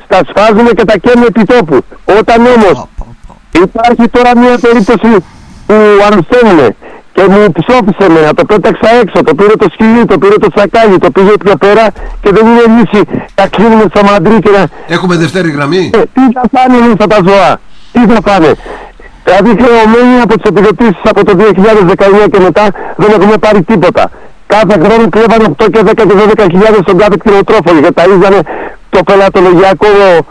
τα σφάζουν και τα καίνουν επί τόπου. Όταν όμως υπάρχει τώρα μια περίπτωση που αρρωσταίνουν και μου ψόφισε εμένα, το πέταξα έξω, το πήρε το σκυλί, το πήρε το σακάλι, το πήγε πιο πέρα και δεν είναι λύση. Τα κλείνουμε στο μαντρί και να... Έχουμε δεύτερη γραμμή. Τι θα φάνε εμείς τα ζώα, τι θα φάνε. Δηλαδή χρεωμένοι από τις επιδοτήσεις από το 2019 και μετά δεν έχουμε πάρει τίποτα. Κάθε χρόνο κλέβανε 8 και 10 και 12.000 στον κάθε κτηνοτρόφο γιατί ταΐζανε το πελατολογιακό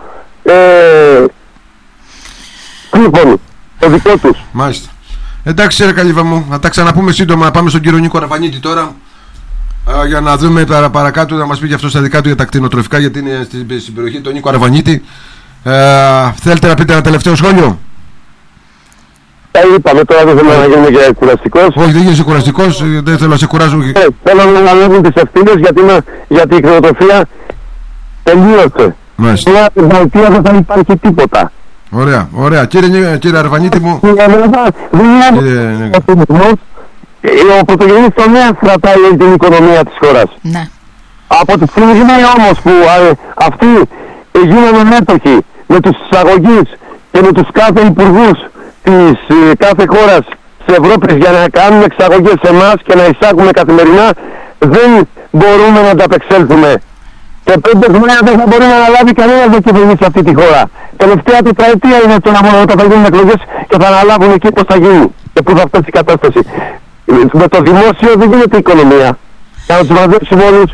κλήφωνο, το δικό τους. Μάλιστα. Εντάξει ρε Καλύβα μου, θα τα ξαναπούμε σύντομα. Πάμε στον κύριο Νίκο Αρβανίτη τώρα για να δούμε παρακάτω, να μας πει και αυτό στα δικά του για τα κτηνοτροφικά, γιατί είναι στην περιοχή του Νίκο Αρβανίτη. Θέλετε να πείτε ένα τελευταίο σχόλιο? Είπαμε τώρα, δεν θέλω να γίνω και κουραστικός. Όχι, δεν γίνεσαι κουραστικός, δεν θέλω να σε κουράζω. Θέλω να αναλάβουν τις ευθύνες γιατί η κτηνοτροφία τελείωσε. Μάλιστα. Στην Βαλτία δεν θα υπάρχει τίποτα. Ωραία, ωραία. Κύριε Αρβανίτη μου. Ο πρωτογενής τομέας κρατάει την οικονομία της χώρας. Ναι. Από τη στιγμή όμως που αυτοί γίνανε μέτοχοι με τους εισαγωγείς και με τους κάθε υπουργούς της κάθε χώρας της Ευρώπης για να κάνουν εξαγωγές σε εμάς και να εισάγουμε καθημερινά, δεν μπορούμε να ανταπεξέλθουμε. Σε 5 χρόνια δεν θα μπορεί να αναλάβει κανένας να κυβερνήσει αυτή τη χώρα. Τελευταία τετραετία είναι τώρα μόνο όταν θα γίνουν εκλογές και θα αναλάβουν εκεί πώς θα γίνει και πού θα φτάσει η κατάσταση. Με το δημόσιο δεν γίνεται οικονομία. Για να τους μαζέψουμε όλους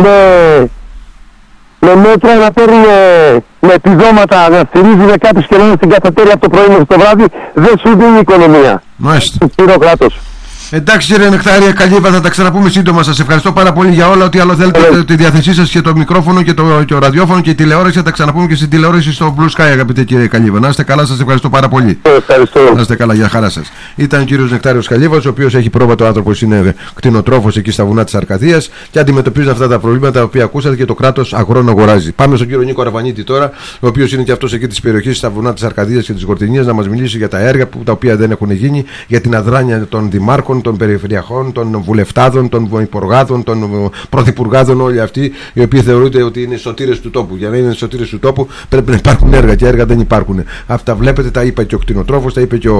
με μέτρα να παίρνουν με επιδόματα, να στηρίζουν κάποιους και να είναι στην καφετέρια από το πρωί μέχρι το βράδυ, δεν σου δίνει οικονομία. Μάλιστα. Στο κράτος. Εντάξει κύριε Νεκτάρια Καλύβα, θα τα ξαναπούμε σύντομα. Σας ευχαριστώ πάρα πολύ για όλα. Ό,τι άλλο θέλετε, τη διάθεσή σας και το μικρόφωνο και το ραδιόφωνο και η τηλεόραση. Θα τα ξαναπούμε και στην τηλεόραση στο Blue Sky, αγαπητέ κύριε Καλύβα. Να είστε καλά, σας ευχαριστώ πάρα πολύ. Ευχαριστώ. Να είστε καλά, για χαρά σας. Ήταν ο κύριος Νεκτάριος Καλύβας, ο οποίος έχει πρόβατο άνθρωπος, είναι κτηνοτρόφος εκεί στα βουνά της Αρκαδίας και αντιμετωπίζει αυτά τα προβλήματα τα οποία ακούσατε και το κράτος αγρών αγοράζει. Πάμε στον κύριο Νίκο Αρβανίτη τώρα, ο οποίος είναι και αυτός εκεί της περιοχής στα βουνά της Αρκαδίας και της Γορτινίας, να μας μιλήσει για τα έργα τα οποία δεν έχουν γίνει, για την αδράνεια των δημάρχων, των περιφερειαχών, των βουλευτάδων, των υπουργάδων, των πρωθυπουργάδων, όλοι αυτοί οι οποίοι θεωρούνται ότι είναι σωτήρες του τόπου. Για να είναι σωτήρες του τόπου πρέπει να υπάρχουν έργα και έργα δεν υπάρχουν. Αυτά βλέπετε, τα είπε και ο κτηνοτρόφος, τα είπε και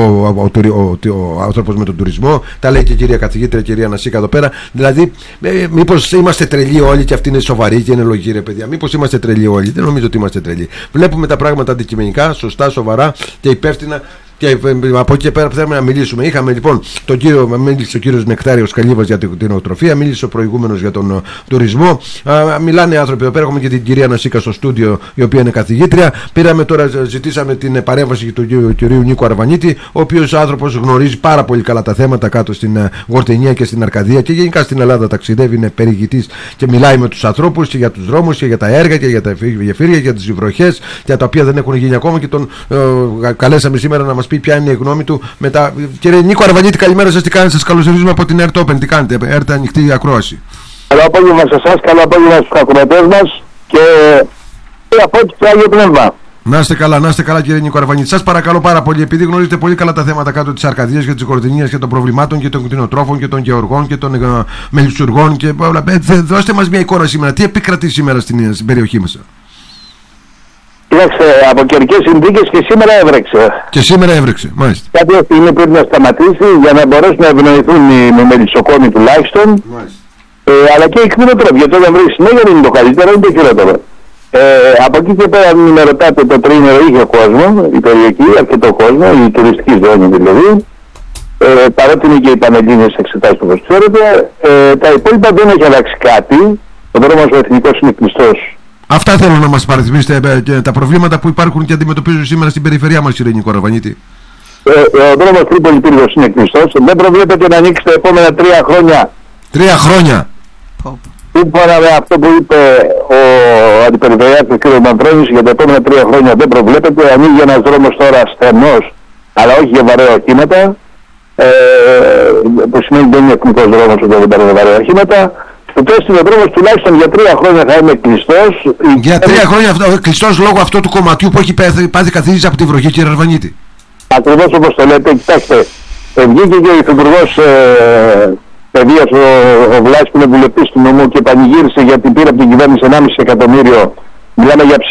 ο άνθρωπος με τον τουρισμό, τα λέει και η κυρία καθηγήτρια, κυρία Νασίκα εδώ πέρα. Δηλαδή, μήπως είμαστε τρελοί όλοι και αυτή είναι σοβαρή και είναι λογική, ρε παιδιά? Μήπως είμαστε τρελοί όλοι? Δεν νομίζω ότι είμαστε τρελοί. Βλέπουμε τα πράγματα αντικειμενικά, σωστά, σοβαρά και υπεύθυνα. Και από εκεί και πέρα θέλουμε να μιλήσουμε. Είχαμε λοιπόν μίλησε ο κύριος Νεκτάριος Καλύβας για την κτηνοτροφία, μίλησε ο προηγούμενος για τον τουρισμό. Μιλάνε άνθρωποι εδώ πέρα. Έχουμε και την κυρία Νασίκα στο στούντιο, η οποία είναι καθηγήτρια. Πήραμε τώρα, ζητήσαμε την παρέμβαση του κυρίου Νίκου Αρβανίτη, ο οποίος άνθρωπος γνωρίζει πάρα πολύ καλά τα θέματα κάτω στην Γορτινία και στην Αρκαδία και γενικά στην Ελλάδα ταξιδεύει, είναι περιηγητής και μιλάει με τους ανθρώπους και για τους δρόμους και για τα έργα και για τα γεφύρια, για τις βροχές, για τα οποία δεν έχουν γίνει ακόμα και τον καλέσαμε σήμερα να μας πει ποια είναι η γνώμη του μετά. Κύριε Νίκο Αρβανίτη, καλημέρα σας, τι κάνετε? Σας καλωσορίζουμε από την ΕΡΤ Open. Τι κάνετε? ΕΡΤ ανοιχτή ακρόαση. Καλό απόγευμα σε εσάς, καλό απόγευμα στους ακροατές μας και από ό,τι και Άγιο Πνεύμα. Να είστε καλά κύριε Νίκο Αρβανίτη. Σας παρακαλώ πάρα πολύ, επειδή γνωρίζετε πολύ καλά τα θέματα κάτω της Αρκαδίας και της Γορτινίας και των προβλημάτων και των κτηνοτρόφων και των γεωργών και των μελισσουργών και όλα. Δώστε μας μια εικόνα σήμερα. Τι επικρατεί σήμερα στην περιοχή μας? Κοιτάξτε, από καιρικές συνθήκες και σήμερα έβρεξε. Και σήμερα έβρεξε, μάλιστα. Κάποια στιγμή πρέπει να σταματήσει για να μπορέσουν να ευνοηθούν οι μελισσοκόμοι τουλάχιστον. Αλλά και οι κτηνοτρόφοι. Γιατί όταν βρει συνέχεια δεν είναι το καλύτερο, είναι το χειρότερο. Από εκεί και πέρα, αν με ρωτάτε, το τρίμηνο είχε κόσμο, η περιοχή, αρκετό κόσμο, η τουριστική ζώνη δηλαδή. Παρότι είναι και οι πανελλήνιες εξετάσεις όπως ξέρετε, τα υπόλοιπα δεν έχει αλλάξει κάτι. Ο δρόμος ο εθνικός είναι κλειστός. Αυτά θέλω να μας παραθυμίσετε και τα προβλήματα που υπάρχουν και αντιμετωπίζουν σήμερα στην περιφερειά μας, κύριε Νίκο Αρβανίτη. Ο δρόμος Τρίπολη-Πύργος είναι κλειστός. Δεν προβλέπεται να ανοίξει τα επόμενα 3 χρόνια. 3 χρόνια. Σύμφωνα με αυτό που είπε ο αντιπεριφερειάρχης κ. Μανδρώνης, για τα επόμενα 3 χρόνια δεν προβλέπεται. Ανοίγει ένας δρόμος τώρα στενός, αλλά όχι για βαρέα οχήματα. Που σημαίνει ότι δεν είναι εθνικός δρόμος όταν δεν πάρουν βαρέα οχήματα. Το τέστην ο δρόμος τουλάχιστον για 3 χρόνια θα είναι κλειστός. Για 3 χρόνια κλειστός λόγω αυτού του κομματιού που έχει πάθει καθίζηση από τη βροχή, κύριε Αρβανίτη. Ακριβώς όπως το λέτε, κοιτάξτε, βγήκε και ο Υφυπουργός Παιδείας, ο Βλάσης που είναι βουλευτής του νομού και πανηγύρισε γιατί πήρε από την κυβέρνηση 1,5 εκατομμύριο. Μιλάμε για